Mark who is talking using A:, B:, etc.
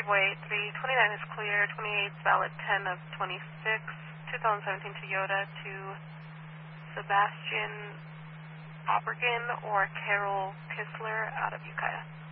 A: Freeway 329 is clear, 28 is valid 10 of 26, 2017 Toyota to Sebastian Obergen or Carol Kistler out of Ukiah.